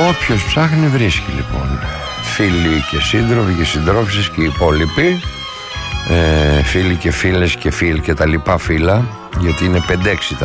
Όποιος ψάχνει βρίσκει λοιπόν. Φίλοι και σύντροφοι και συντρόφισσες και οι υπόλοιποι, φίλοι και φίλες και φίλοι και τα λοιπά φύλλα, γιατί είναι 5-6